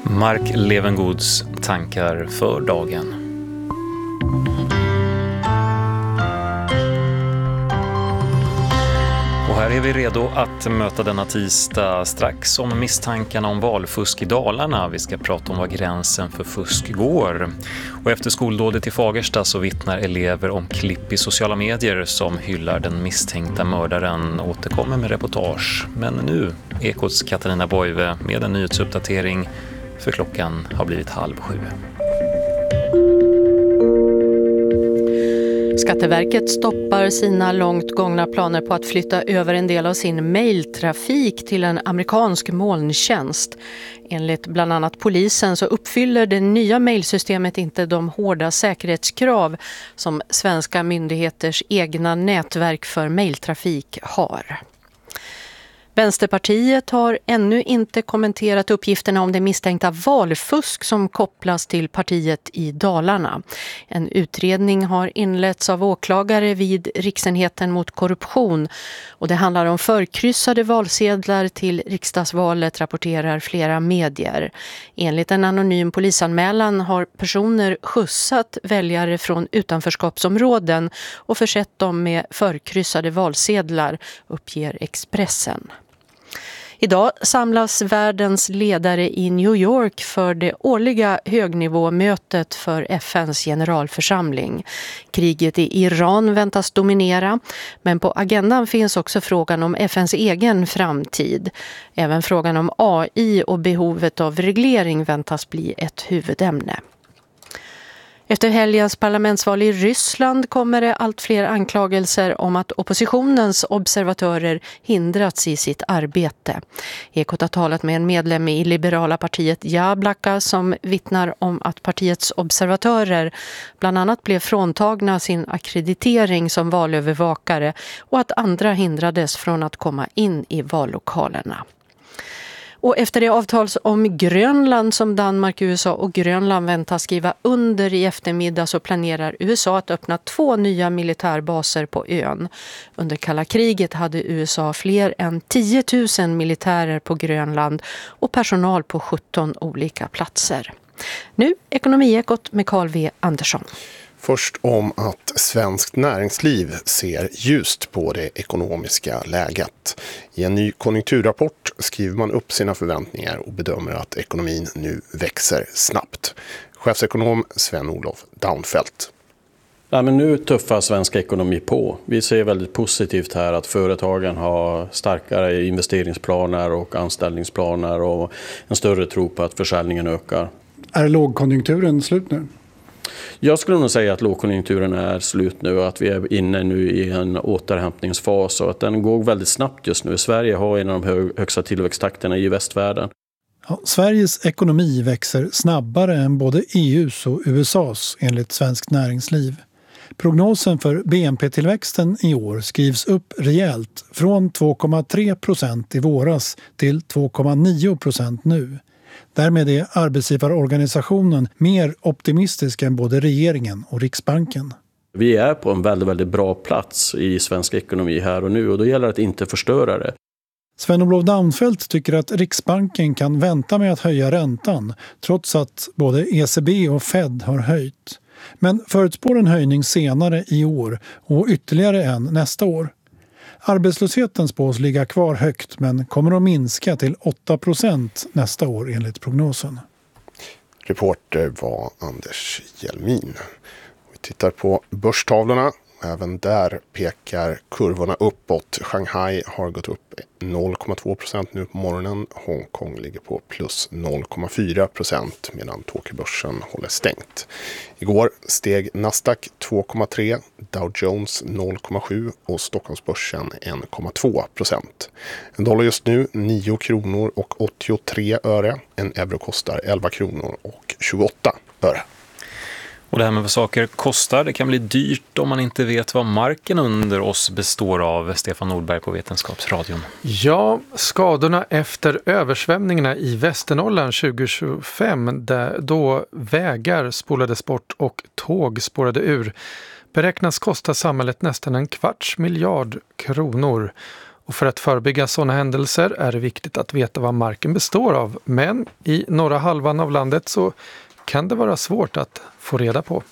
Mark Levengoods tankar för dagen. Och här är vi redo att möta denna tisdag strax om misstankarna om valfusk i Dalarna. Vi ska prata om var gränsen för fusk går. Och efter skoldådet i Fagersta så vittnar elever om klipp i sociala medier som hyllar den misstänkta mördaren. Återkommer med reportage. Men nu, Ekots Katarina Boive med en nyhetsuppdatering, för klockan har blivit 6:30. Skatteverket stoppar sina långt gångna planer på att flytta över en del av sin mejltrafik till en amerikansk molntjänst. Enligt bland annat polisen så uppfyller det nya mejlsystemet inte de hårda säkerhetskrav som svenska myndigheters egna nätverk för mejltrafik har. Vänsterpartiet har ännu inte kommenterat uppgifterna om det misstänkta valfusk som kopplas till partiet i Dalarna. En utredning har inletts av åklagare vid Riksenheten mot korruption och det handlar om förkryssade valsedlar till riksdagsvalet, rapporterar flera medier. Enligt en anonym polisanmälan har personer skjutsat väljare från utanförskapsområden och försett dem med förkryssade valsedlar, uppger Expressen. Idag samlas världens ledare i New York för det årliga högnivåmötet för FNs generalförsamling. Kriget i Iran väntas dominera, men på agendan finns också frågan om FNs egen framtid. Även frågan om AI och behovet av reglering väntas bli ett huvudämne. Efter helgens parlamentsval i Ryssland kommer det allt fler anklagelser om att oppositionens observatörer hindrats i sitt arbete. Ekot har talat med en medlem i liberala partiet Jablaka som vittnar om att partiets observatörer bland annat blev fråntagna sin akkreditering som valövervakare och att andra hindrades från att komma in i vallokalerna. Och efter det avtals om Grönland som Danmark, USA och Grönland väntas skriva under i eftermiddag så planerar USA att öppna 2 nya militärbaser på ön. Under kalla kriget hade USA fler än 10 000 militärer på Grönland och personal på 17 olika platser. Nu Ekonomiekot med Carl V. Andersson. Först om att svenskt näringsliv ser ljust på det ekonomiska läget. I en ny konjunkturrapport skriver man upp sina förväntningar och bedömer att ekonomin nu växer snabbt. Chefsekonom Sven-Olof Daunfeldt. Ja, men nu tuffar svenska ekonomi på. Vi ser väldigt positivt här att företagen har starkare investeringsplaner och anställningsplaner och en större tro på att försäljningen ökar. Är lågkonjunkturen slut nu? Jag skulle nog säga att lågkonjunkturen är slut nu och att vi är inne nu i en återhämtningsfas och att den går väldigt snabbt just nu. Sverige har en av de högsta tillväxttakterna i västvärlden. Ja, Sveriges ekonomi växer snabbare än både EUs och USAs enligt svenskt näringsliv. Prognosen för BNP-tillväxten i år skrivs upp rejält från 2,3% i våras till 2,9% nu. Därmed är arbetsgivarorganisationen mer optimistisk än både regeringen och Riksbanken. Vi är på en väldigt, väldigt bra plats i svensk ekonomi här och nu och då gäller det att inte förstöra det. Sven-Olof Daunfeldt tycker att Riksbanken kan vänta med att höja räntan trots att både ECB och Fed har höjt. Men förutspår en höjning senare i år och ytterligare en nästa år. Arbetslösheten spås ligga kvar högt men kommer att minska till 8% nästa år enligt prognosen. Reporter var Anders Hjelmin. Vi tittar på börstavlorna. Även där pekar kurvorna uppåt. Shanghai har gått upp 0,2% nu på morgonen. Hongkong ligger på plus 0,4% medan Tokyobörsen håller stängt. Igår steg Nasdaq 2,3, Dow Jones 0,7 och Stockholmsbörsen 1,2%. En dollar just nu 9 kronor och 83 öre. En euro kostar 11 kronor och 28 öre. Och det här med vad saker kostar, det kan bli dyrt om man inte vet vad marken under oss består av. Stefan Nordberg på Vetenskapsradion. Ja, skadorna efter översvämningarna i Västernorrland 2025 då vägar spolades bort och tåg spårade ur beräknas kosta samhället nästan 250 miljarder kronor. Och för att förebygga sådana händelser är det viktigt att veta vad marken består av. Men i norra halvan av landet så kan det vara svårt att få reda på.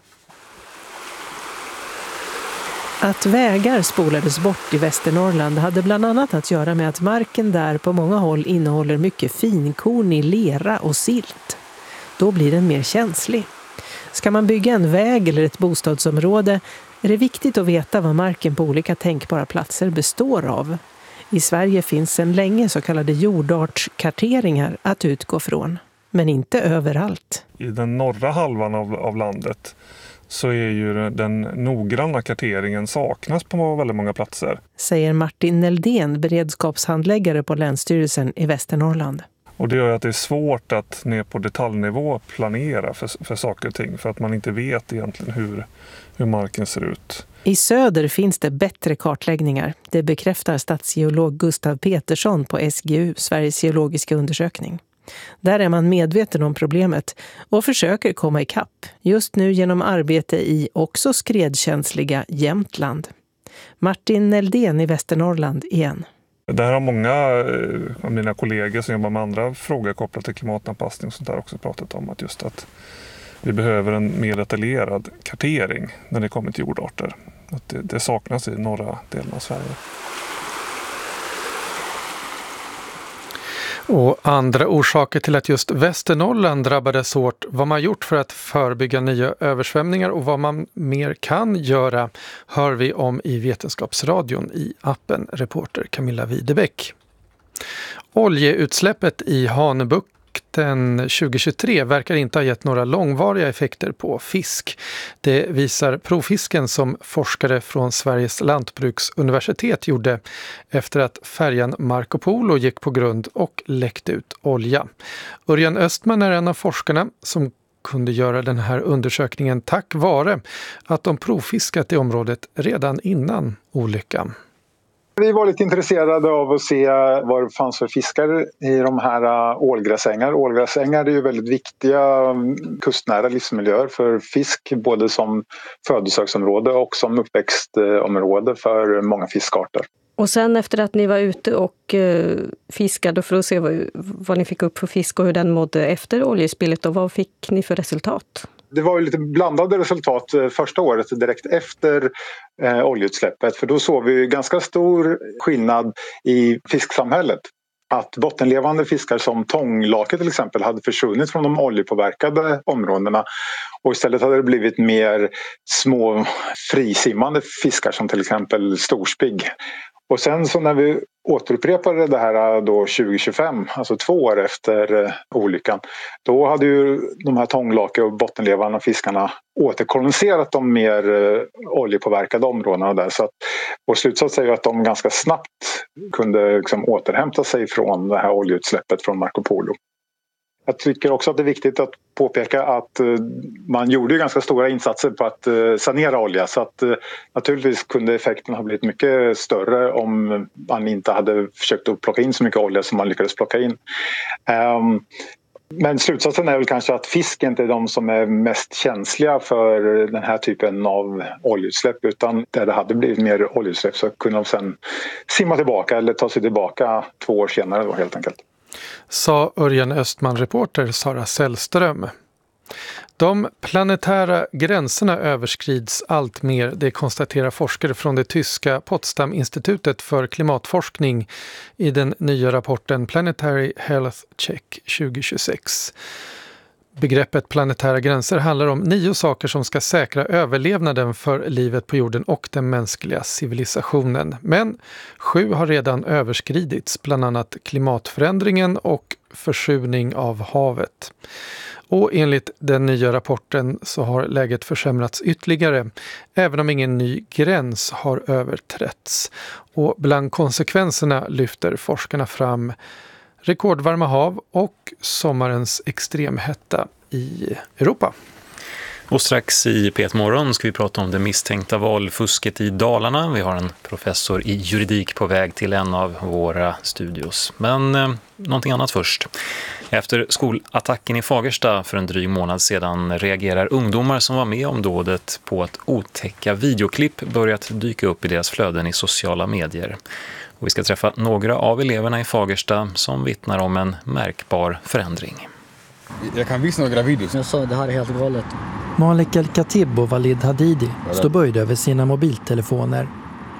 Att vägar spolades bort i Västernorrland hade bland annat att göra med att marken där på många håll innehåller mycket finkornig lera och silt. Då blir den mer känslig. Ska man bygga en väg eller ett bostadsområde är det viktigt att veta vad marken på olika tänkbara platser består av. I Sverige finns sedan länge så kallade jordartskarteringar att utgå från, men inte överallt. I den norra halvan av landet så är ju den noggranna karteringen saknas på väldigt många platser. Säger Martin Neldén, beredskapshandläggare på Länsstyrelsen i Västernorrland. Och det gör att det är svårt att ner på detaljnivå planera för saker och ting. För att man inte vet egentligen hur marken ser ut. I söder finns det bättre kartläggningar. Det bekräftar stadsgeolog Gustav Petersson på SGU, Sveriges geologiska undersökning. Där är man medveten om problemet och försöker komma ikapp. Just nu genom arbete i också skredkänsliga Jämtland. Martin Neldén i Västernorrland igen. Det här har många av mina kollegor som jobbar med andra frågor kopplat till klimatanpassning och sånt där också pratat om. Att just att vi behöver en mer detaljerad kartering när det kommer till jordarter. Att det saknas i norra delen av Sverige. Och andra orsaker till att just Västernorrland drabbades hårt, vad man gjort för att förebygga nya översvämningar och vad man mer kan göra, hör vi om i Vetenskapsradion i appen reporter Camilla Widebäck. Oljeutsläppet i Hanöbukten 2023 verkar inte ha gett några långvariga effekter på fisk. Det visar provfisken som forskare från Sveriges lantbruksuniversitet gjorde efter att färjan Marco Polo gick på grund och läckte ut olja. Örjan Östman är en av forskarna som kunde göra den här undersökningen tack vare att de provfiskat i området redan innan olyckan. Vi var lite intresserade av att se vad det fanns för fiskar i de här ålgräsängar. Ålgräsängar är ju väldigt viktiga kustnära livsmiljöer för fisk, både som födosöksområde och som uppväxtområde för många fiskarter. Och sen efter att ni var ute och fiskade för att se vad ni fick upp för fisk och hur den mådde efter oljespillet, och vad fick ni för resultat? Det var ju lite blandade resultat första året direkt efter oljeutsläppet. För då såg vi ganska stor skillnad i fisksamhället. Att bottenlevande fiskar som tånglake till exempel hade försvunnit från de oljepåverkade områdena. Och istället hade det blivit mer små frisimmande fiskar som till exempel storspigg. Och sen så när vi återupprepade det här då 2025, alltså 2 år efter olyckan, då hade ju de här tånglake och bottenlevande fiskarna återkoloniserat de mer oljepåverkade områdena där. Så att vår slutsats är ju att de ganska snabbt kunde liksom återhämta sig från det här oljeutsläppet från Marco Polo. Jag tycker också att det är viktigt att påpeka att man gjorde ganska stora insatser på att sanera olja, så att naturligtvis kunde effekten ha blivit mycket större om man inte hade försökt att plocka in så mycket olja som man lyckades plocka in. Men slutsatsen är väl kanske att fisk inte är de som är mest känsliga för den här typen av oljeutsläpp, utan där det hade blivit mer oljeutsläpp så kunde de sen simma tillbaka eller ta sig tillbaka 2 år senare då helt enkelt. Sa Örjan Östman-reporter Sara Sällström. De planetära gränserna överskrids allt mer, det konstaterar forskare från det tyska Potsdam-institutet för klimatforskning i den nya rapporten Planetary Health Check 2026. Begreppet planetära gränser handlar om 9 saker som ska säkra överlevnaden för livet på jorden och den mänskliga civilisationen. Men 7 har redan överskridits, bland annat klimatförändringen och försurning av havet. Och enligt den nya rapporten så har läget försämrats ytterligare, även om ingen ny gräns har överträtts. Och bland konsekvenserna lyfter forskarna fram rekordvarma hav och sommarens extremhetta i Europa. Och strax i P1 Morgon ska vi prata om det misstänkta valfusket i Dalarna. Vi har en professor i juridik på väg till en av våra studios. Men någonting annat först. Efter skolattacken i Fagersta för en dryg månad sedan reagerar ungdomar som var med om dådet på att otäcka videoklipp börjat dyka upp i deras flöden i sociala medier. Och vi ska träffa några av eleverna i Fagersta som vittnar om en märkbar förändring. Jag kan visa några videos. Jag sa det här är helt galet. Malik El-Khatib och Walid Hadidi står böjda över sina mobiltelefoner.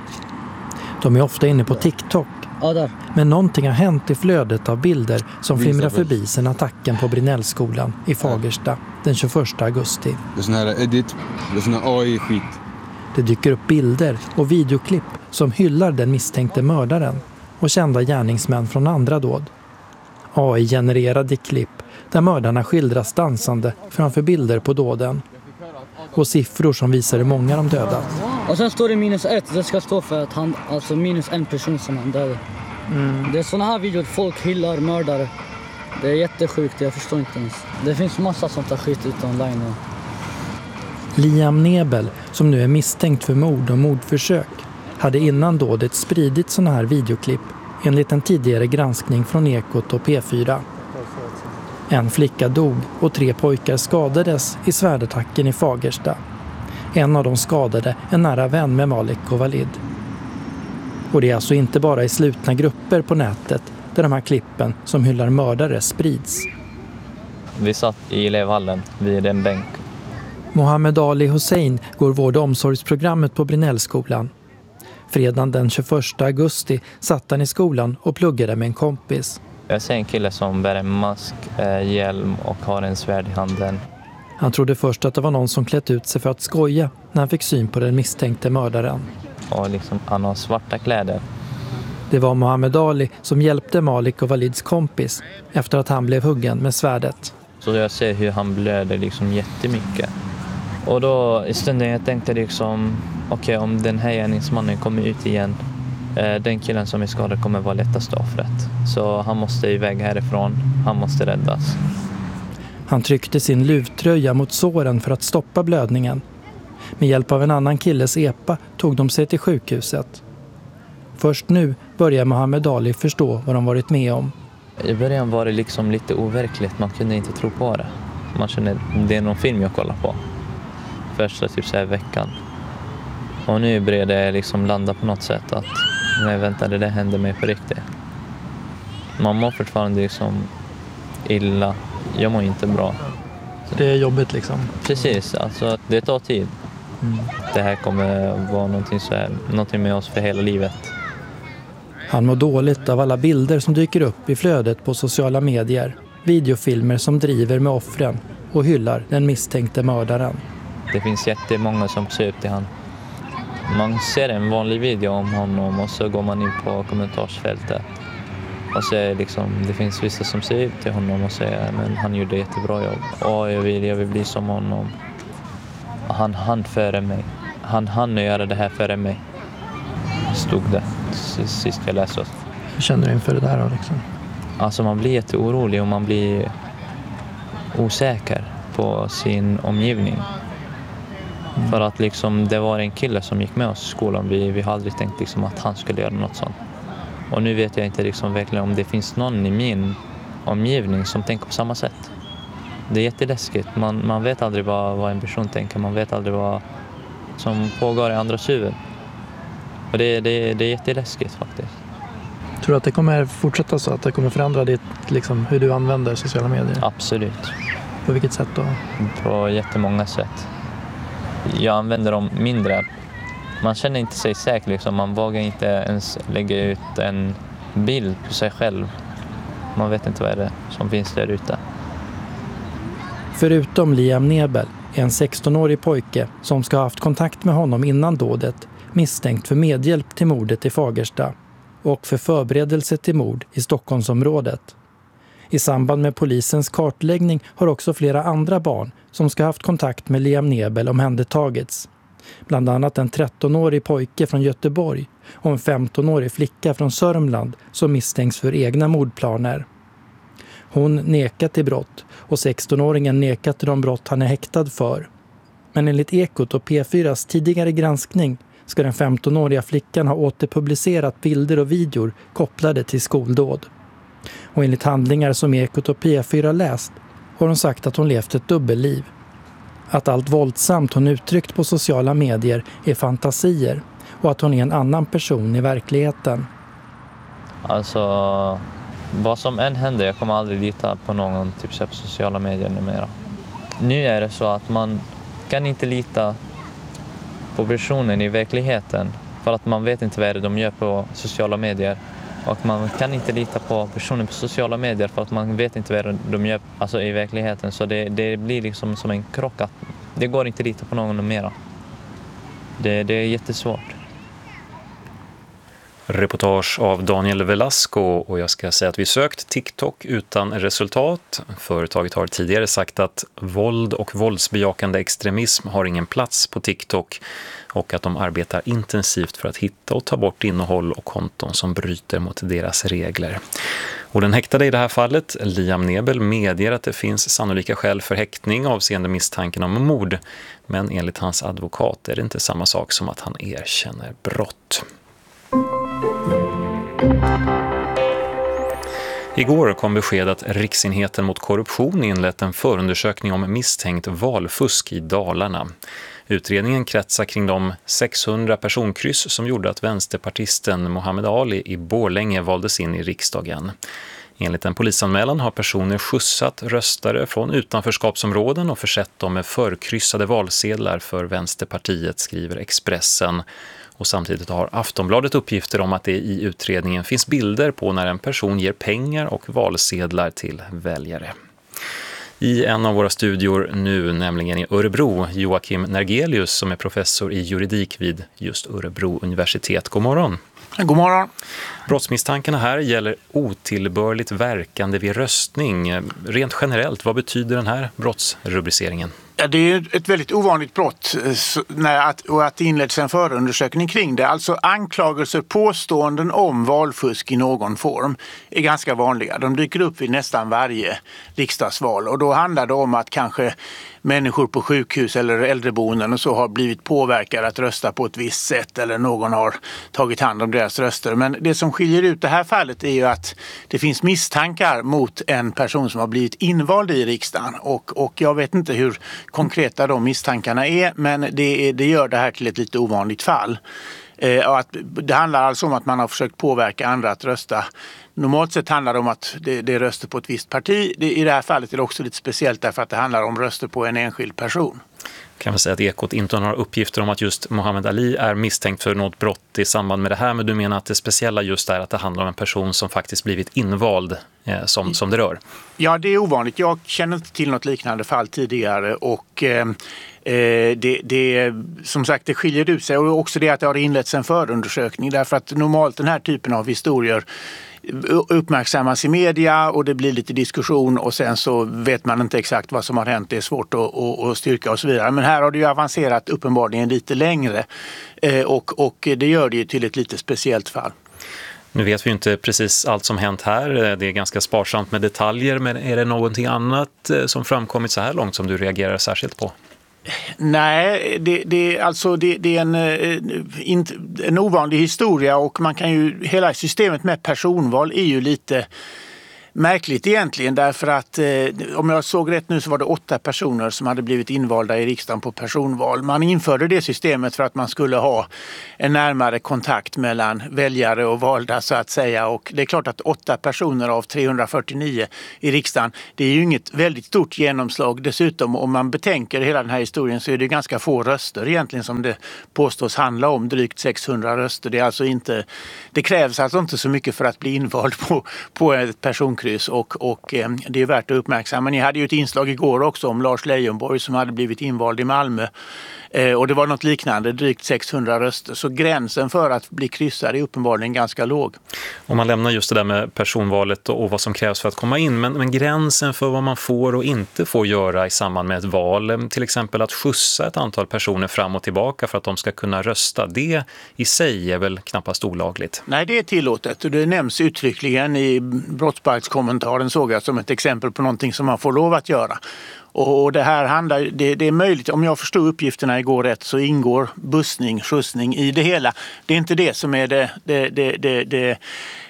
De är ofta inne på TikTok. Men någonting har hänt i flödet av bilder som flimrar förbi sedan attacken på Brinellskolan i Fagersta den 21 augusti. Det är sån här edit, det är sån här AI-skit. Det dyker upp bilder och videoklipp som hyllar den misstänkte mördaren och kända gärningsmän från andra dåd. AI-genererade klipp där mördarna skildras dansande framför bilder på dåden. Och siffror som visar hur många de dödat. Och sen står det -1. Det ska stå för att han, alltså -1 person som han dödade. Det är såna här videor folk hyllar mördare. Det är jättesjukt, jag förstår inte ens. Det finns massa sånt där skit ute online. Liam Nebel, som nu är misstänkt för mord och mordförsök, hade innan dådet spridit såna här videoklipp enligt en tidigare granskning från Ekot och P4. En flicka dog och 3 pojkar skadades i svärdattacken i Fagersta. En av dem skadade en nära vän med Malik och Walid. Och det är alltså inte bara i slutna grupper på nätet där de här klippen som hyllar mördare sprids. Vi satt i elevhallen vid en bänk. Mohammed Ali Hussein går vård- och omsorgsprogrammet på Brinellskolan. Fredagen den 21 augusti satt han i skolan och pluggade med en kompis. Jag ser en kille som bär en mask, hjälm och har en svärd i handen. Han trodde först att det var någon som klätt ut sig för att skoja när han fick syn på den misstänkte mördaren. Och liksom, han har svarta kläder. Det var Mohammed Ali som hjälpte Malik och Walids kompis efter att han blev huggen med svärdet. Så jag ser hur han blöder liksom jättemycket. Och då i stunden jag tänkte liksom, okej, om den här gärningsmannen kommer ut igen, den killen som är skadad kommer vara lättast offret. Så han måste iväg härifrån, han måste räddas. Han tryckte sin luvtröja mot såren för att stoppa blödningen. Med hjälp av en annan killes epa tog de sig till sjukhuset. Först nu börjar Mohammed Ali förstå vad de varit med om. I början var det liksom lite overkligt, man kunde inte tro på det. Man kände att det är någon film jag kollar på. Första typ så här veckan. Och nu börjar det liksom landa på något sätt att nej, vänta, det hände mig på riktigt. Man mår fortfarande liksom illa. Jag mår inte bra. Det är jobbigt liksom? Precis, alltså det tar tid. Det här kommer vara någonting med oss för hela livet. Han mår dåligt av alla bilder som dyker upp i flödet på sociala medier. Videofilmer som driver med offren och hyllar den misstänkte mördaren. Det finns jättemånga som ser upp till han. Man ser en vanlig video om honom och så går man in på kommentarsfältet. Och så är liksom, det finns vissa som ser upp till honom och säger men han gjorde jättebra jobb. Jag vill bli som honom. Han hann före mig. Han hann göra det här före mig. Stod det sist jag läste. Hur känner du inför det där då liksom? Alltså man blir jätteorolig och man blir osäker på sin omgivning. För att liksom, det var en kille som gick med oss i skolan. Vi har aldrig tänkt liksom, att han skulle göra något sånt. Och nu vet jag inte liksom, verkligen om det finns någon i min omgivning som tänker på samma sätt. Det är jätteläskigt. Man vet aldrig vad en person tänker. Man vet aldrig vad som pågår i andras huvud. Och det är jätteläskigt faktiskt. Tror du att det kommer fortsätta så? Att det kommer förändra ditt, liksom, hur du använder sociala medier? Absolut. På vilket sätt då? På jättemånga sätt. Jag använder dem mindre. Man känner inte sig säker. Liksom. Man vågar inte ens lägga ut en bild på sig själv. Man vet inte vad det är som finns där ute. Förutom Liam Nebel är en 16-årig pojke som ska ha haft kontakt med honom innan dådet misstänkt för medhjälp till mordet i Fagersta och för förberedelse till mord i Stockholmsområdet. I samband med polisens kartläggning har också flera andra barn som ska ha haft kontakt med Liam Nebel omhändertagits. Bland annat en 13-årig pojke från Göteborg och en 15-årig flicka från Sörmland som misstänks för egna mordplaner. Hon nekat till brott och 16-åringen nekat till de brott han är häktad för. Men enligt Ekot och P4s tidigare granskning ska den 15-åriga flickan ha återpublicerat bilder och videor kopplade till skoldåd. Och enligt handlingar som Ekot och P4 läst har hon sagt att hon levt ett dubbelliv. Att allt våldsamt hon uttryckt på sociala medier är fantasier och att hon är en annan person i verkligheten. Alltså, vad som än händer, jag kommer aldrig lita på någon typ på sociala medier numera. Nu är det så att man kan inte lita på personen i verkligheten för att man vet inte vad det är de gör på sociala medier. Och man kan inte lita på personen på sociala medier för att man vet inte vad de gör alltså i verkligheten. Så det blir liksom som en krock att det går inte att lita på någon mera. Det är jättesvårt. Reportage av Daniel Velasco, och jag ska säga att vi sökt TikTok utan resultat. Företaget har tidigare sagt att våld och våldsbejakande extremism har ingen plats på TikTok och att de arbetar intensivt för att hitta och ta bort innehåll och konton som bryter mot deras regler. Och den häktade i det här fallet, Liam Nebel, medger att det finns sannolika skäl för häktning avseende misstanken om mord, men enligt hans advokat är det inte samma sak som att han erkänner brott. Igår kom besked att Riksenheten mot korruption inlett en förundersökning om misstänkt valfusk i Dalarna. Utredningen kretsar kring de 600 personkryss som gjorde att vänsterpartisten Mohammed Ali i Borlänge valdes in i riksdagen. Enligt en polisanmälan har personer skjutsat röstare från utanförskapsområden och försett dem med förkryssade valsedlar för Vänsterpartiet, skriver Expressen. Och samtidigt har Aftonbladet uppgifter om att det i utredningen finns bilder på när en person ger pengar och valsedlar till väljare. I en av våra studior nu, nämligen i Örebro, Joakim Nergelius som är professor i juridik vid just Örebro universitet. God morgon. God morgon. Brottsmisstankarna här gäller otillbörligt verkande vid röstning. Rent generellt, vad betyder den här brottsrubriceringen? Ja, det är ett väldigt ovanligt brott och att det inleds en förundersökning kring det. Alltså anklagelser, påståenden om valfusk i någon form är ganska vanliga. De dyker upp vid nästan varje riksdagsval och då handlar det om att kanske människor på sjukhus eller äldreboenden och så har blivit påverkade att rösta på ett visst sätt eller någon har tagit hand om deras röster. Men det som skiljer ut det här fallet är ju att det finns misstankar mot en person som har blivit invald i riksdagen och jag vet inte hur konkreta de misstankarna är, men det gör det här till ett lite ovanligt fall. Det handlar alltså om att man har försökt påverka andra att rösta. Normalt sett handlar det om att det är röster på ett visst parti. I det här fallet är det också lite speciellt därför att det handlar om röster på en enskild person. Kan man säga att Ekot inte har några uppgifter om att just Mohammed Ali är misstänkt för något brott i samband med det här, men du menar att det speciella just är att det handlar om en person som faktiskt blivit invald som det rör? Ja, det är ovanligt. Jag känner inte till något liknande fall tidigare och som sagt, det skiljer ut sig och också det att det har inletts en förundersökning därför att normalt den här typen av historier uppmärksammas i media och det blir lite diskussion och sen så vet man inte exakt vad som har hänt. Det är svårt att styrka och så vidare. Men här har det ju avancerat uppenbarligen lite längre och det gör det ju till ett lite speciellt fall. Nu vet vi ju inte precis allt som hänt här. Det är ganska sparsamt med detaljer, men är det någonting annat som framkommit så här långt som du reagerar särskilt på? Nej, det är en ovanlig historia och man kan ju, hela systemet med personval är ju lite märkligt egentligen därför att om jag såg rätt nu så var det 8 personer som hade blivit invalda i riksdagen på personval. Man införde det systemet för att man skulle ha en närmare kontakt mellan väljare och valda så att säga och det är klart att 8 personer av 349 i riksdagen, det är ju inget väldigt stort genomslag. Dessutom om man betänker hela den här historien så är det ganska få röster egentligen som det påstås handla om, drygt 600 röster. Det krävs alltså inte så mycket för att bli invald på ett personkryss. Och det är värt att uppmärksamma. Ni hade ju ett inslag igår också om Lars Leijonborg som hade blivit invald i Malmö. Och det var något liknande, drygt 600 röster. Så gränsen för att bli kryssad är uppenbarligen ganska låg. Om man lämnar just det där med personvalet och vad som krävs för att komma in. Men gränsen för vad man får och inte får göra i samband med ett val. Till exempel att skjutsa ett antal personer fram och tillbaka för att de ska kunna rösta. Det i sig är väl knappast olagligt? Nej, det är tillåtet. Det nämns uttryckligen i brottsbalkskommentaren såg jag som ett exempel på någonting som man får lov att göra. Och det här handlar, det är möjligt, om jag förstod uppgifterna igår rätt så ingår skjutsning i det hela. Det är inte det som är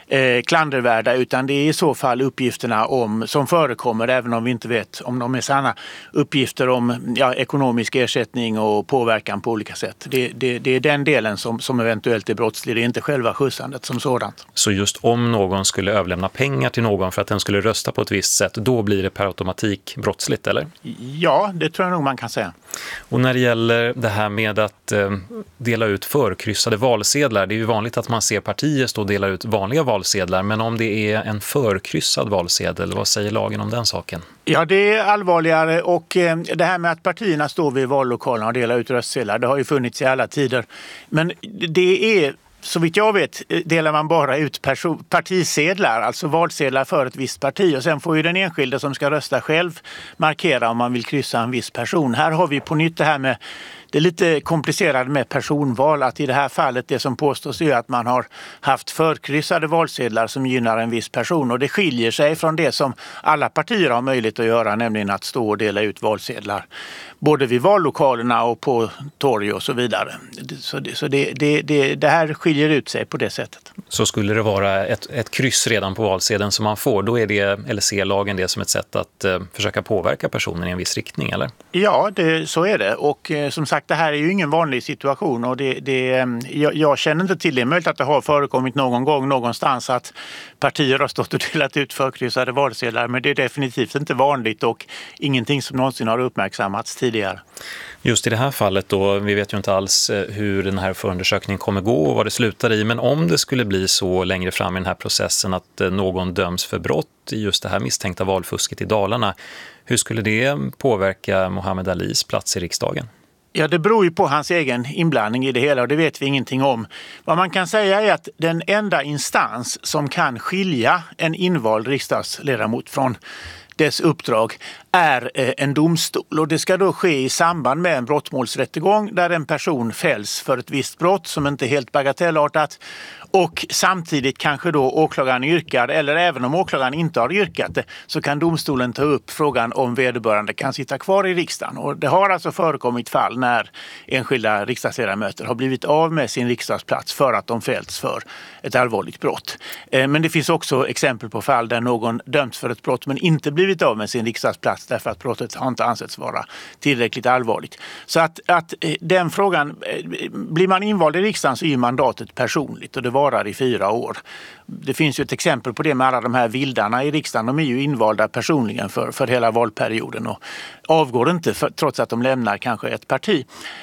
klandervärda, utan det är i så fall uppgifterna som förekommer, även om vi inte vet om de är sanna, uppgifter om ekonomisk ersättning och påverkan på olika sätt. Det är den delen som eventuellt är brottslig, det är inte själva skjutsandet som sådant. Så just om någon skulle överlämna pengar till någon för att den skulle rösta på ett visst sätt, då blir det per automatik brottsligt, eller? Ja, det tror jag nog man kan säga. Och när det gäller det här med att dela ut förkryssade valsedlar, det är ju vanligt att man ser partier stå och dela ut vanliga valsedlar, men om det är en förkryssad valsedel, vad säger lagen om den saken? Ja, det är allvarligare, och det här med att partierna står vid vallokalerna och delar ut röstsedlar, det har ju funnits i alla tider. Men det är, så vitt jag vet, delar man bara ut partisedlar, alltså valsedlar för ett visst parti, och sen får ju den enskilde som ska rösta själv markera om man vill kryssa en viss person. Här har vi på nytt det här med det är lite komplicerat med personval, att i det här fallet det som påstås är att man har haft förkryssade valsedlar som gynnar en viss person, och det skiljer sig från det som alla partier har möjlighet att göra, nämligen att stå och dela ut valsedlar både vid vallokalerna och på torg och så vidare. Så det här skiljer ut sig på det sättet. Så skulle det vara ett kryss redan på valsedeln som man får, då är det, eller ser lagen det som ett sätt att försöka påverka personen i en viss riktning, eller? Ja, så är det. Och som sagt, det här är ju ingen vanlig situation, och jag känner inte till det. Möjligt att det har förekommit någon gång någonstans att partier har stått och delat ut förkryssade valsedlar, men det är definitivt inte vanligt och ingenting som någonsin har uppmärksammats tidigare. Just i det här fallet då, vi vet ju inte alls hur den här förundersökningen kommer gå och vad det slutar i, men om det skulle bli så längre fram i den här processen att någon döms för brott i just det här misstänkta valfusket i Dalarna, hur skulle det påverka Muhammad Alis plats i riksdagen? Ja, det beror ju på hans egen inblandning i det hela, och det vet vi ingenting om. Vad man kan säga är att den enda instans som kan skilja en invald riksdagsledamot från dess uppdrag är en domstol, och det ska då ske i samband med en brottmålsrättegång där en person fälls för ett visst brott som inte är helt bagatellartat, och samtidigt kanske då åklagaren yrkar, eller även om åklagaren inte har yrkat det, så kan domstolen ta upp frågan om vederbörande kan sitta kvar i riksdagen. Och det har alltså förekommit fall när enskilda riksdagsledamöter har blivit av med sin riksdagsplats för att de fällts för ett allvarligt brott. Men det finns också exempel på fall där någon dömts för ett brott men inte blivit av med sin riksdagsplats därför att brottet har inte ansetts vara tillräckligt allvarligt. Så att den frågan, blir man invald i riksdagen så är mandatet personligt, och det varar i 4 år. Det finns ju ett exempel på det med alla de här vildarna i riksdagen. De är ju invalda personligen för hela valperioden och avgår inte trots att de lämnar kanske ett parti.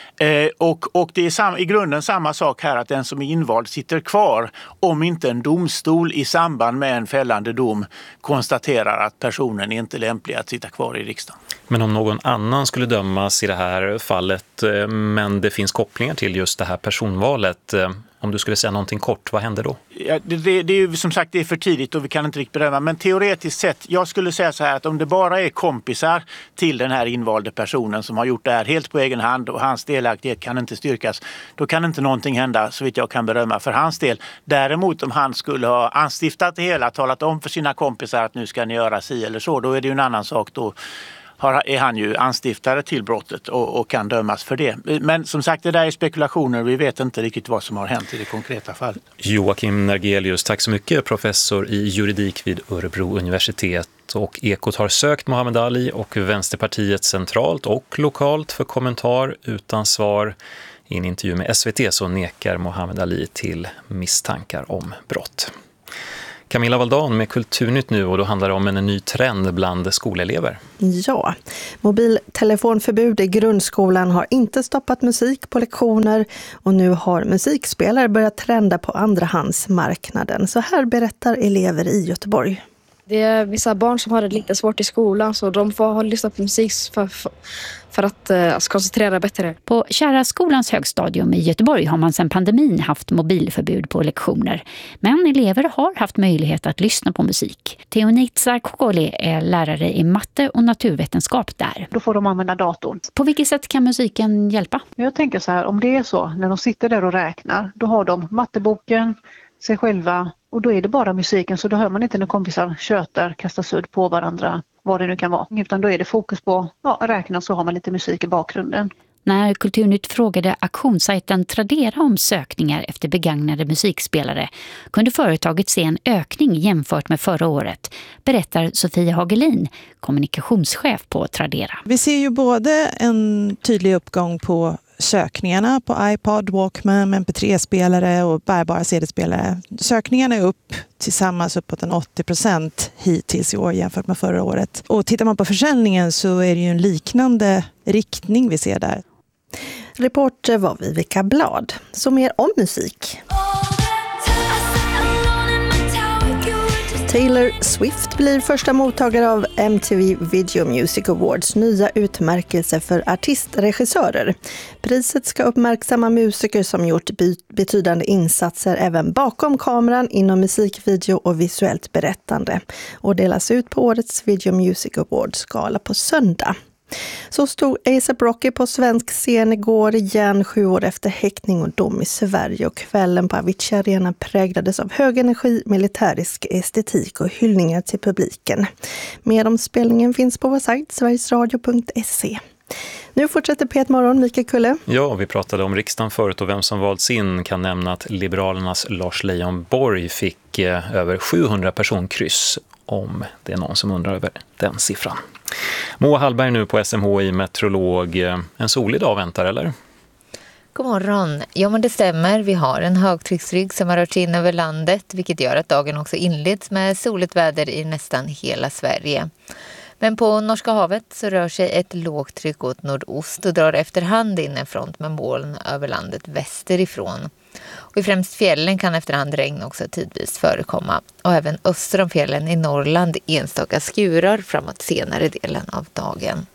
Och det är i grunden samma sak här, att den som är invald sitter kvar om inte en domstol i samband med en fällande dom konstaterar att personen är inte lämplig att sitta kvar i riksdagen. Men om någon annan skulle dömas i det här fallet, men det finns kopplingar till just det här personvalet, om du skulle säga någonting kort, vad händer då? Ja, det är ju som sagt, det är för tidigt och vi kan inte riktigt bedöma, men teoretiskt sett, jag skulle säga så här att om det bara är kompisar till den här invalde personen som har gjort det här helt på egen hand och hans delaktighet kan inte styrkas, då kan inte någonting hända så vitt jag kan bedöma för hans del. Däremot om han skulle ha anstiftat det hela, talat om för sina kompisar att nu ska ni göra si eller så, då är det ju en annan sak. Då är han ju anstiftare till brottet och kan dömas för det. Men som sagt, det där är spekulationer. Vi vet inte riktigt vad som har hänt i det konkreta fallet. Joakim Nergelius, tack så mycket. Professor i juridik vid Örebro universitet. Och Ekot har sökt Muhammad Ali och Vänsterpartiet centralt och lokalt för kommentar utan svar. I en intervju med SVT så nekar Muhammad Ali till misstankar om brott. Camilla Valdan med Kulturnytt nu, och då handlar det om en ny trend bland skolelever. Ja, mobiltelefonförbud i grundskolan har inte stoppat musik på lektioner, och nu har musikspelare börjat trenda på andrahandsmarknaden. Så här berättar elever i Göteborg. Det är vissa barn som har det lite svårt i skolan, så de får lyssna på musik för att koncentrera bättre. På Kärraskolans högstadium i Göteborg har man sedan pandemin haft mobilförbud på lektioner. Men elever har haft möjlighet att lyssna på musik. Teonitsa Kokoli är lärare i matte och naturvetenskap där. Då får de använda datorn. På vilket sätt kan musiken hjälpa? Jag tänker så här, om det är så, när de sitter där och räknar, då har de matteboken, sig själva, och då är det bara musiken, så då hör man inte när kompisar tjötar, kastar sudd på varandra, vad det nu kan vara. Utan då är det fokus på räkna, så har man lite musik i bakgrunden. När Kulturnytt frågade auktionssajten Tradera om sökningar efter begagnade musikspelare kunde företaget se en ökning jämfört med förra året, berättar Sofia Hagelin, kommunikationschef på Tradera. Vi ser ju både en tydlig uppgång på sökningarna på iPod, Walkman, MP3-spelare och bärbara CD-spelare. Sökningarna är upp tillsammans uppåt en 80% hittills i år jämfört med förra året. Och tittar man på försäljningen så är det ju en liknande riktning vi ser där. Reporter var Vivica Blad. Så mer om musik. Taylor Swift blir första mottagare av MTV Video Music Awards nya utmärkelse för artistregissörer. Priset ska uppmärksamma musiker som gjort betydande insatser även bakom kameran inom musikvideo och visuellt berättande och delas ut på årets Video Music Awards-gala på söndag. Så stod A$AP Rocky på svensk scen igår igen 7 år efter häktning och dom i Sverige, och kvällen på Avicii Arena präglades av hög energi, militärisk estetik och hyllningar till publiken. Mer om spelningen finns på vår sajt sverigesradio.se. Nu fortsätter P1 Morgon, Mikael Kulle. Ja, vi pratade om riksdagen förut och vem som valts in. Kan nämna att Liberalernas Lars Leijonborg fick över 700 personkryss, om det är någon som undrar över den siffran. Moa Hallberg nu på SMHI, meteorolog. En solig dag väntar, eller? God morgon. Ja, men det stämmer. Vi har en högtrycksrygg som har rört sig in över landet, vilket gör att dagen också inleds med soligt väder i nästan hela Sverige. Men på Norska havet så rör sig ett lågtryck åt nordost och drar efterhand in en front med moln över landet västerifrån. Och i främst fjällen kan efterhand regn också tidvis förekomma. Och även öster om fjällen i Norrland enstaka skurar framåt senare delen av dagen.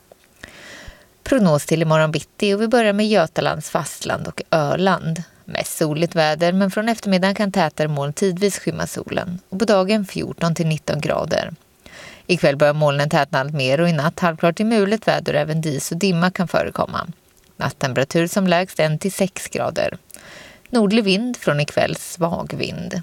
Prognos till imorgon bitti, och vi börjar med Götalands fastland och Öland. Mest soligt väder, men från eftermiddagen kan tätare moln tidvis skymma solen. Och på dagen 14-19 grader. Ikväll börjar molnen tätna allt mer och i natt halvklart till mulet väder och även dis och dimma kan förekomma. Natttemperatur som lägst 1-6 grader. Nordlig vind, från ikväll svag vind.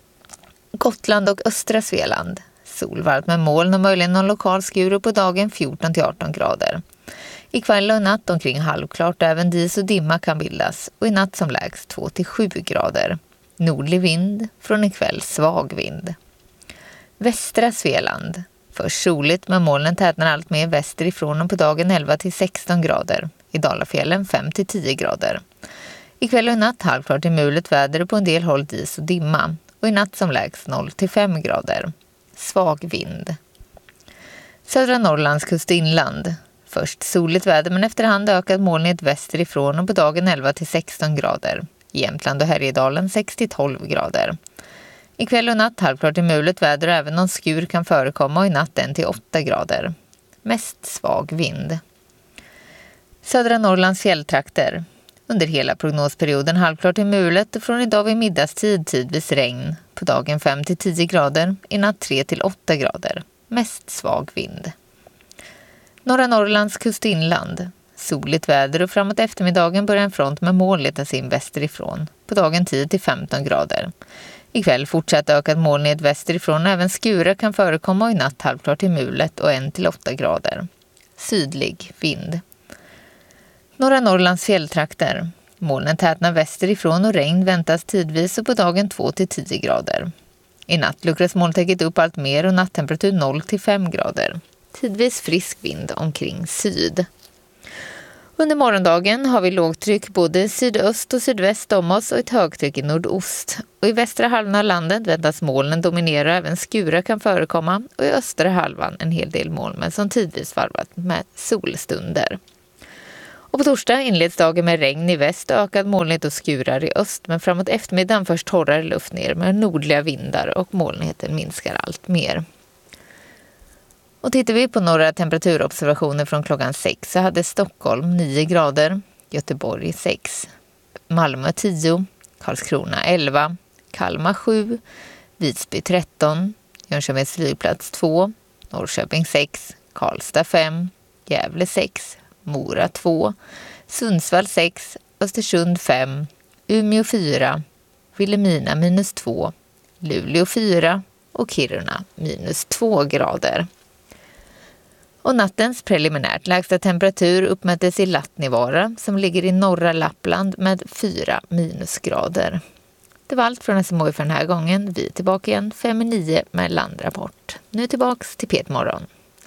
Gotland och östra Svealand. Solvarmt med moln och möjligen någon lokal skur, på dagen 14-18 grader. Ikväll och natt omkring halvklart, även dis och dimma kan bildas, och i natt som lägst 2-7 grader. Nordlig vind, från ikväll svag vind. Västra Svealand. Först soligt med molnen tätnar allt mer västerifrån och på dagen 11-16 grader. I Dalafjällen 5-10 grader. Ikväll och natt halvklart i mulet väder och på en del håll dis och dimma. Och i natt som lägst 0-5 grader. Svag vind. Södra Norrlands kustinland. Först soligt väder men efterhand ökad molnighet västerifrån och på dagen 11-16 grader. Jämtland och Härjedalen 6-12 grader. Ikväll och natt halvklart i mulet väder och även någon skur kan förekomma, och i natt 1-8 grader. Mest svag vind. Södra Norrlands fjälltrakter. Under hela prognosperioden halvklart i mulet och från idag vid middagstid tidvis regn. På dagen 5-10 grader, i natt 3-8 grader. Mest svag vind. Norra Norrlands kustinland. Soligt väder och framåt eftermiddagen börjar en front med moln letas in västerifrån. På dagen 10-15 grader. Ikväll fortsatt ökad molnighet västerifrån och även skurar kan förekomma, och i natt halvklart i mulet och 1-8 grader. Sydlig vind. Norra Norrlands fjälltrakter. Molnen tätnar västerifrån och regn väntas tidvis och på dagen 2-10 grader. I natt luckras molntäcket upp allt mer och natttemperatur 0-5 grader. Tidvis frisk vind omkring syd. Under morgondagen har vi lågtryck både sydöst och sydväst om oss och ett högtryck i nordost. Och i västra halvan av landet väntas molnen dominera, även skurar kan förekomma, och i östra halvan en hel del moln men som tidvis varvat med solstunder. Och på torsdag inleds dagen med regn i väst och ökad molnighet och skurar i öst, men framåt eftermiddagen först torrare luft ner med nordliga vindar och molnigheten minskar allt mer. Och tittar vi på några temperaturobservationer från klockan 6 så hade Stockholm 9 grader, Göteborg 6, Malmö 10, Karlskrona 11, Kalmar 7, Visby 13, Jönköpings flygplats 2, Norrköping 6, Karlstad 5, Gävle 6, Mora 2, Sundsvall 6, Östersund 5, Umeå 4, Vilhelmina -2, Luleå 4 och Kiruna -2 grader. Och nattens preliminärt lägsta temperatur uppmättes i Lattnivaara som ligger i norra Lappland med 4 minusgrader. Det var allt från SMHI för den här gången. Vi är tillbaka igen 5:09 med landrapport. Nu tillbaks till Petmorgon.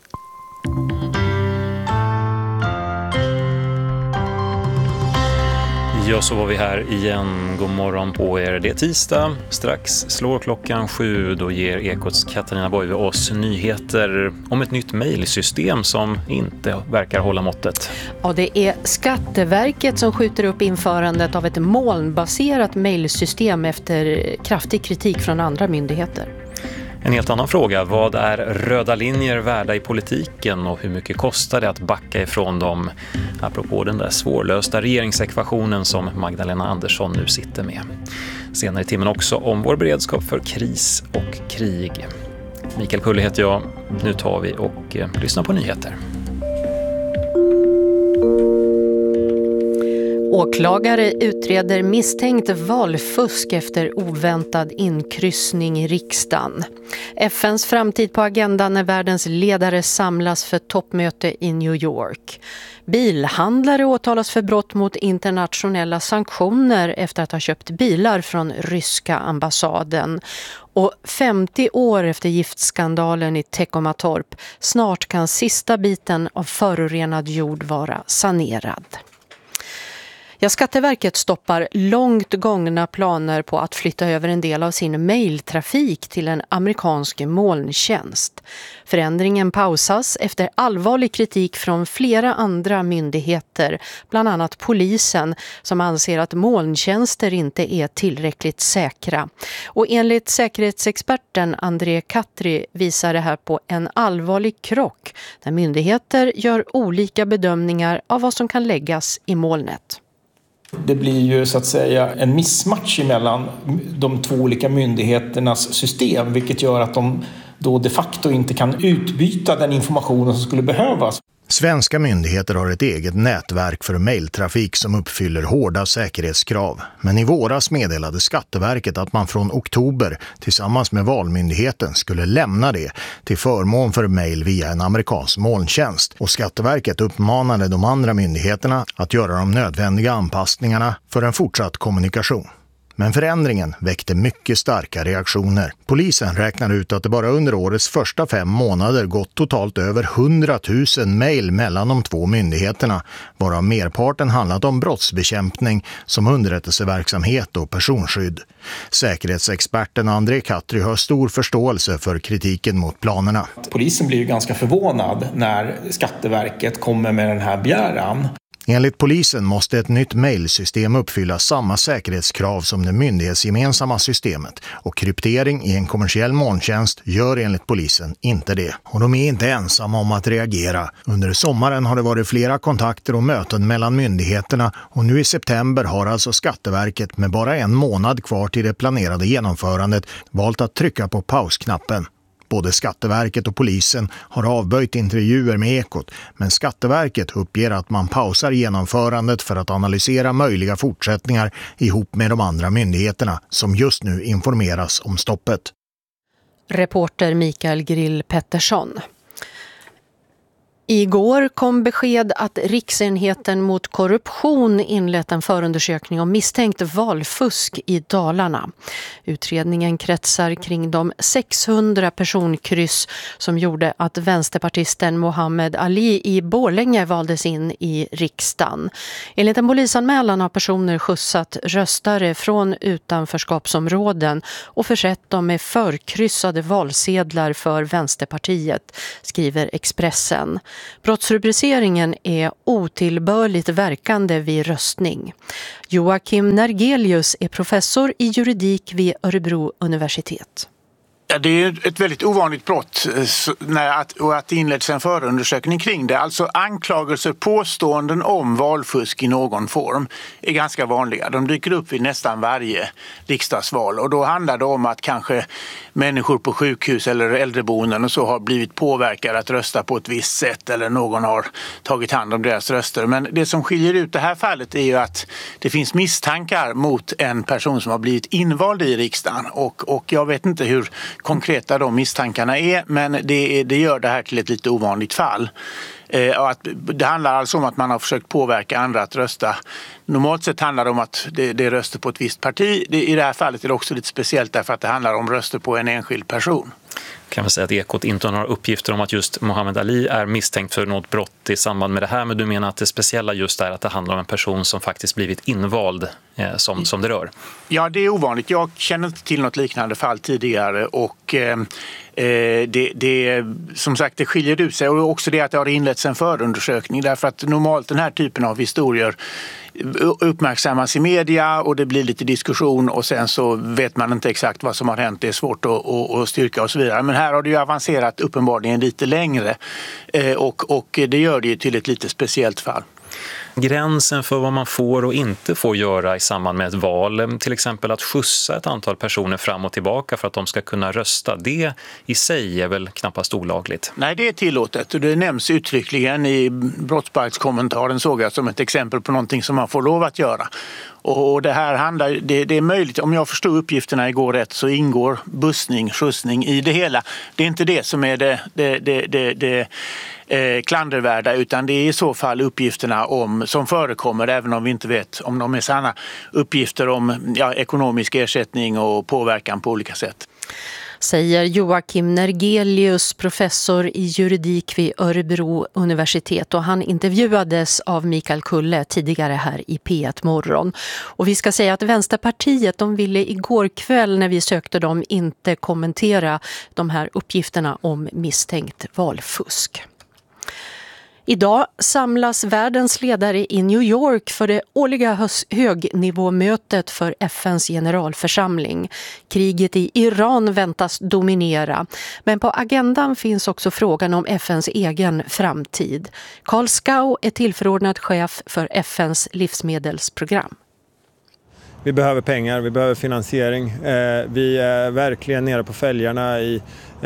Ja, så var vi här igen. God morgon på er. Det är tisdag. Strax slår klockan 7. Då ger Ekots Katarina Boive oss nyheter om ett nytt mejlsystem som inte verkar hålla måttet. Ja, det är Skatteverket som skjuter upp införandet av ett molnbaserat mejlsystem efter kraftig kritik från andra myndigheter. En helt annan fråga. Vad är röda linjer värda i politiken och hur mycket kostar det att backa ifrån dem? Apropå den där svårlösta regeringsekvationen som Magdalena Andersson nu sitter med. Senare i timmen också om vår beredskap för kris och krig. Mikael Pulle heter jag. Nu tar vi och lyssnar på nyheter. Åklagare utreder misstänkt valfusk efter oväntad inkryssning i riksdagen. FNs framtid på agendan när världens ledare samlas för toppmöte i New York. Bilhandlare åtalas för brott mot internationella sanktioner efter att ha köpt bilar från ryska ambassaden. Och 50 år efter giftskandalen i Teckomatorp, snart kan sista biten av förorenad jord vara sanerad. Ja, Skatteverket stoppar långt gångna planer på att flytta över en del av sin mejltrafik till en amerikansk molntjänst. Förändringen pausas efter allvarlig kritik från flera andra myndigheter, bland annat polisen, som anser att molntjänster inte är tillräckligt säkra. Och enligt säkerhetsexperten André Katri visar det här på en allvarlig krock där myndigheter gör olika bedömningar av vad som kan läggas i molnet. Det blir ju så att säga en missmatch mellan de två olika myndigheternas system, vilket gör att de då de facto inte kan utbyta den informationen som skulle behövas. Svenska myndigheter har ett eget nätverk för mejltrafik som uppfyller hårda säkerhetskrav. Men i våras meddelade Skatteverket att man från oktober tillsammans med Valmyndigheten skulle lämna det till förmån för mejl via en amerikansk molntjänst. Och Skatteverket uppmanade de andra myndigheterna att göra de nödvändiga anpassningarna för en fortsatt kommunikation. Men förändringen väckte mycket starka reaktioner. Polisen räknar ut att det bara under årets första 5 månader gått totalt över 100 000 mejl mellan de två myndigheterna, varav merparten handlat om brottsbekämpning som underrättelseverksamhet och personskydd. Säkerhetsexperten André Katri har stor förståelse för kritiken mot planerna. Polisen blir ju ganska förvånad när Skatteverket kommer med den här begäran. Enligt polisen måste ett nytt mejlsystem uppfylla samma säkerhetskrav som det myndighetsgemensamma systemet, och kryptering i en kommersiell molntjänst gör enligt polisen inte det. Och de är inte ensamma om att reagera. Under sommaren har det varit flera kontakter och möten mellan myndigheterna, och nu i september har alltså Skatteverket med bara 1 månad kvar till det planerade genomförandet valt att trycka på pausknappen. Både Skatteverket och polisen har avböjt intervjuer med Ekot, men Skatteverket uppger att man pausar genomförandet för att analysera möjliga fortsättningar ihop med de andra myndigheterna som just nu informeras om stoppet. Reporter Mikael Grill Pettersson. Igår kom besked att Riksenheten mot korruption inlett en förundersökning om misstänkt valfusk i Dalarna. Utredningen kretsar kring de 600 personkryss som gjorde att vänsterpartisten Mohammed Ali i Borlänge valdes in i riksdagen. Enligt en polisanmälan har personer skjutsat röstare från utanförskapsområden och försett dem med förkryssade valsedlar för Vänsterpartiet, skriver Expressen. Brottsrubriceringen är otillbörligt verkande vid röstning. Joakim Nergelius är professor i juridik vid Örebro universitet. Ja, det är ett väldigt ovanligt brott och att det inleds en förundersökning kring det. Alltså anklagelser, påståenden om valfusk i någon form är ganska vanliga. De dyker upp vid nästan varje riksdagsval, och då handlar det om att kanske människor på sjukhus eller äldreboenden och så har blivit påverkade att rösta på ett visst sätt, eller någon har tagit hand om deras röster. Men det som skiljer ut det här fallet är ju att det finns misstankar mot en person som har blivit invald i riksdagen, och jag vet inte hur konkreta de misstankarna är, men det gör det här till ett lite ovanligt fall. Det handlar alltså om att man har försökt påverka andra att rösta. Normalt sett handlar det om att det är röster på ett visst parti. I det här fallet är det också lite speciellt därför att det handlar om röster på en enskild person. Kan man säga att Ekot inte har några uppgifter om att just Muhammad Ali är misstänkt för något brott i samband med det här, men du menar att det speciella just är att det handlar om en person som faktiskt blivit invald som det rör? Ja, det är ovanligt. Jag känner inte till något liknande fall tidigare och som sagt, det skiljer ut sig, och också det att det har inletts en förundersökning, därför att normalt den här typen av historier uppmärksammas i media och det blir lite diskussion och sen så vet man inte exakt vad som har hänt, det är svårt att styrka och så vidare. Men här har det ju avancerat uppenbarligen lite längre och det gör det ju till ett lite speciellt fall. Gränsen för vad man får och inte får göra i samband med ett val, till exempel att skjutsa ett antal personer fram och tillbaka för att de ska kunna rösta, det i sig är väl knappast olagligt? Nej, det är tillåtet och det nämns uttryckligen i brottsbalkskommentaren, såg jag som ett exempel på någonting som man får lov att göra. Och det här handlar, det är möjligt, om jag förstår uppgifterna igår rätt, så ingår skjutsning i det hela. Det är inte det som är det klandervärda, utan det är i så fall uppgifterna som förekommer, även om vi inte vet om de är sanna, uppgifter om ekonomisk ersättning och påverkan på olika sätt. Säger Joakim Nergelius, professor i juridik vid Örebro universitet, och han intervjuades av Mikael Kulle tidigare här i P1 Morgon. Och vi ska säga att Vänsterpartiet, de ville igår kväll när vi sökte dem inte kommentera de här uppgifterna om misstänkt valfusk. Idag samlas världens ledare i New York för det årliga högnivåmötet för FNs generalförsamling. Kriget i Iran väntas dominera, men på agendan finns också frågan om FNs egen framtid. Karl Skau är tillförordnad chef för FNs livsmedelsprogram. Vi behöver pengar, vi behöver finansiering. Vi är verkligen nere på fälgarna i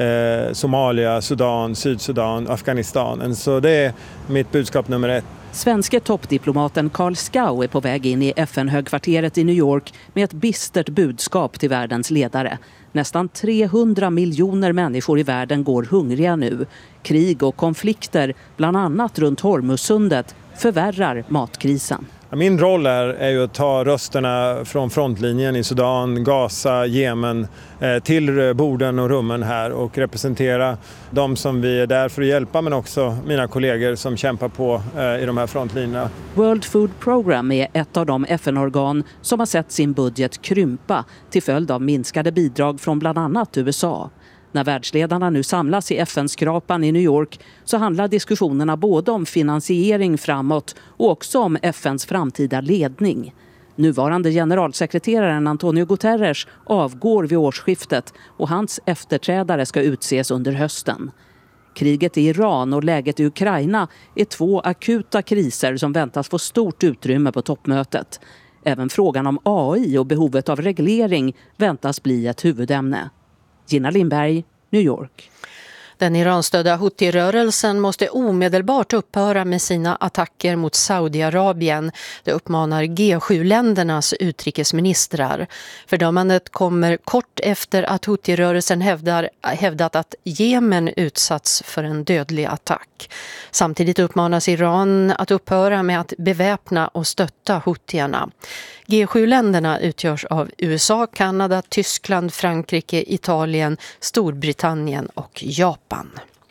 Somalia, Sudan, Sydsudan, Afghanistan. Så det är mitt budskap nummer 1. Svenske toppdiplomaten Karl Skau är på väg in i FN-högkvarteret i New York med ett bistert budskap till världens ledare. Nästan 300 miljoner människor i världen går hungriga nu. Krig och konflikter, bland annat runt Hormuzsundet, förvärrar matkrisen. Min roll är ju att ta rösterna från frontlinjen i Sudan, Gaza, Jemen till borden och rummen här och representera de som vi är där för att hjälpa, men också mina kollegor som kämpar på i de här frontlinjerna. World Food Program är ett av de FN-organ som har sett sin budget krympa till följd av minskade bidrag från bland annat USA. När världsledarna nu samlas i FN-skrapan i New York så handlar diskussionerna både om finansiering framåt och också om FNs framtida ledning. Nuvarande generalsekreteraren Antonio Guterres avgår vid årsskiftet och hans efterträdare ska utses under hösten. Kriget i Iran och läget i Ukraina är 2 akuta kriser som väntas få stort utrymme på toppmötet. Även frågan om AI och behovet av reglering väntas bli ett huvudämne. Gina Lindberg, New York. Den Iranstödda Houthi-rörelsen måste omedelbart upphöra med sina attacker mot Saudiarabien. Det uppmanar G7-ländernas utrikesministrar. Fördömandet kommer kort efter att Houthi-rörelsen hävdat att Jemen utsatts för en dödlig attack. Samtidigt uppmanas Iran att upphöra med att beväpna och stötta Houthierna. G7-länderna utgörs av USA, Kanada, Tyskland, Frankrike, Italien, Storbritannien och Japan.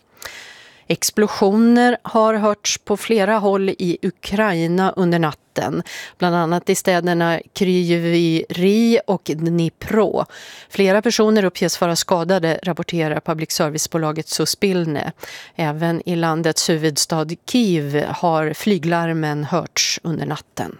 Explosioner har hörts på flera håll i Ukraina under natten, bland annat i städerna Kryvyi och Dnipro. Flera personer uppges vara skadade, rapporterar public servicebolaget Suspilne. Även i landets huvudstad Kiev har flyglarmen hörts under natten.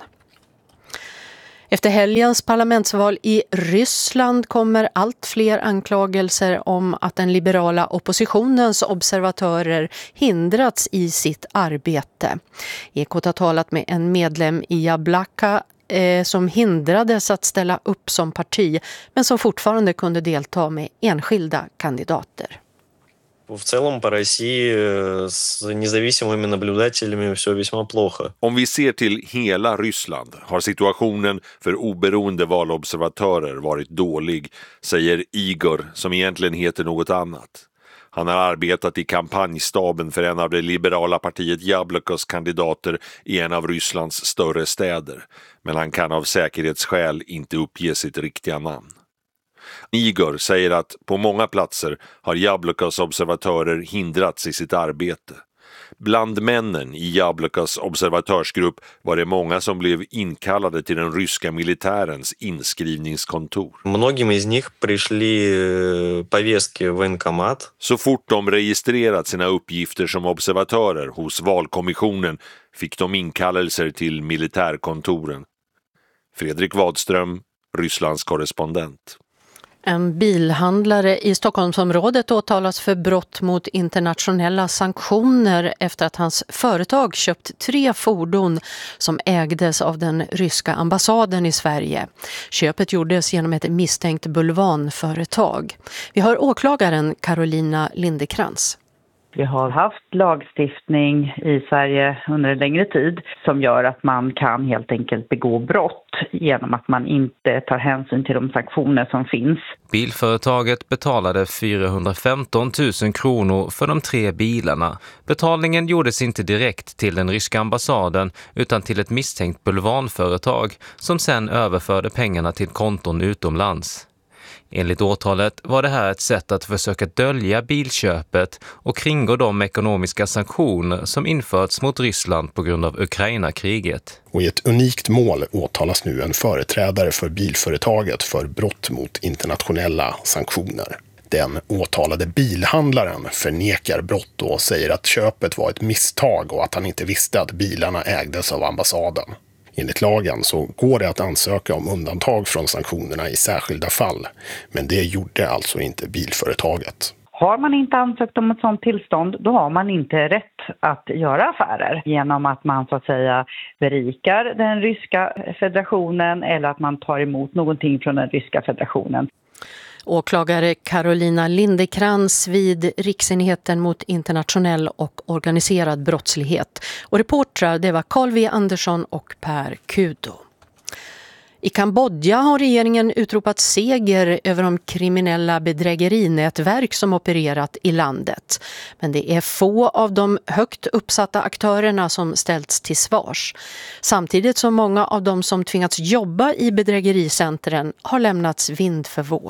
Efter helgens parlamentsval i Ryssland kommer allt fler anklagelser om att den liberala oppositionens observatörer hindrats i sitt arbete. Ekot har talat med en medlem i Jablaka som hindrades att ställa upp som parti, men som fortfarande kunde delta med enskilda kandidater. В целом по России с независимыми наблюдателями все весьма плохо. Om vi ser till hela Ryssland har situationen för oberoende valobservatörer varit dålig, säger Igor, som egentligen heter något annat. Han har arbetat i kampanjstaben för en av det liberala partiet Jablokos kandidater i en av Rysslands större städer, men han kan av säkerhetsskäl inte uppge sitt riktiga namn. Igor säger att på många platser har Jablokos observatörer hindrats i sitt arbete. Bland männen i Jablokos observatörsgrupp var det många som blev inkallade till den ryska militärens inskrivningskontor. Многим из них пришли повестки в военкомат. Så fort de registrerat sina uppgifter som observatörer hos valkommissionen fick de inkallelser till militärkontoren. Fredrik Wadström, Rysslands korrespondent. En bilhandlare i Stockholmsområdet åtalas för brott mot internationella sanktioner efter att hans företag köpt 3 fordon som ägdes av den ryska ambassaden i Sverige. Köpet gjordes genom ett misstänkt bulvanföretag. Vi har åklagaren Carolina Lindekrans. Vi har haft lagstiftning i Sverige under en längre tid som gör att man kan helt enkelt begå brott genom att man inte tar hänsyn till de sanktioner som finns. Bilföretaget betalade 415 000 kronor för de 3 bilarna. Betalningen gjordes inte direkt till den ryska ambassaden utan till ett misstänkt bulvanföretag som sen överförde pengarna till konton utomlands. Enligt åtalet var det här ett sätt att försöka dölja bilköpet och kringgå de ekonomiska sanktioner som införts mot Ryssland på grund av Ukraina-kriget. Och i ett unikt mål åtalas nu en företrädare för bilföretaget för brott mot internationella sanktioner. Den åtalade bilhandlaren förnekar brott och säger att köpet var ett misstag och att han inte visste att bilarna ägdes av ambassaden. Enligt lagen så går det att ansöka om undantag från sanktionerna i särskilda fall, men det gjorde alltså inte bilföretaget. Har man inte ansökt om ett sådant tillstånd, då har man inte rätt att göra affärer genom att man så att säga berikar den ryska federationen eller att man tar emot någonting från den ryska federationen. Åklagare Carolina Lindekrans vid Riksenheten mot internationell och organiserad brottslighet. Och reportrar det var Carl V. Andersson och Per Kudo. I Kambodja har regeringen utropat seger över de kriminella bedrägerinätverk som opererat i landet. Men det är få av de högt uppsatta aktörerna som ställts till svars. Samtidigt som många av de som tvingats jobba i bedrägericentren har lämnats vind för våg.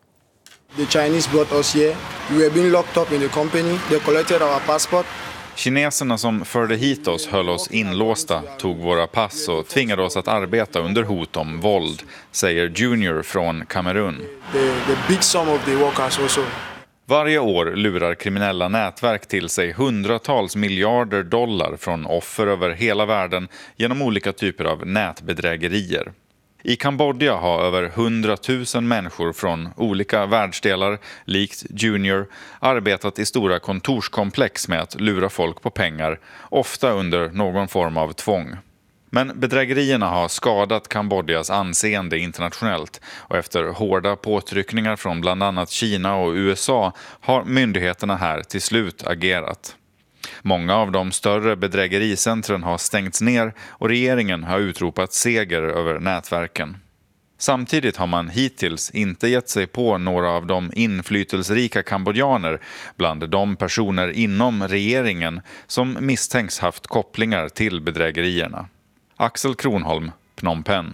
The Chinese brought us here. We were being locked up in the company. They collected our passport. Kineserna som förde hit oss höll oss inlåsta, tog våra pass och tvingade oss att arbeta under hot om våld, säger Junior från Kamerun. They beat some of the workers also. Varje år lurar kriminella nätverk till sig hundratals miljarder dollar från offer över hela världen genom olika typer av nätbedrägerier. I Kambodja har över 100 000 människor från olika världsdelar, likt Junior, arbetat i stora kontorskomplex med att lura folk på pengar, ofta under någon form av tvång. Men bedrägerierna har skadat Kambodjas anseende internationellt och efter hårda påtryckningar från bland annat Kina och USA har myndigheterna här till slut agerat. Många av de större bedrägericentren har stängts ner och regeringen har utropat seger över nätverken. Samtidigt har man hittills inte gett sig på några av de inflytelserika kambodjaner bland de personer inom regeringen som misstänks haft kopplingar till bedrägerierna. Axel Kronholm, Phnom Penh.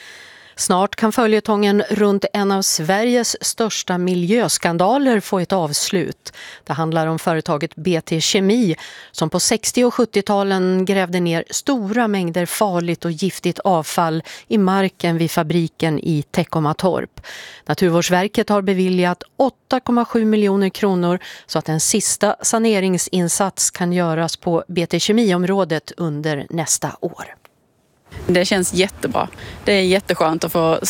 Snart kan följetongen runt en av Sveriges största miljöskandaler få ett avslut. Det handlar om företaget BT Kemi som på 60- och 70-talen grävde ner stora mängder farligt och giftigt avfall i marken vid fabriken i Teckomatorp. Naturvårdsverket har beviljat 8,7 miljoner kronor så att en sista saneringsinsats kan göras på BT Kemi-området under nästa år. Det känns jättebra. Det är jätteskönt att få